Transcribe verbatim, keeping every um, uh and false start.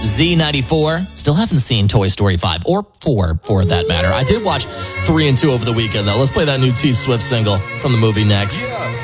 Z ninety-four. Still haven't seen Toy Story five or four, for that matter. I did watch three and two over the weekend, though. Let's play that new T Swift single from the movie next. Yeah.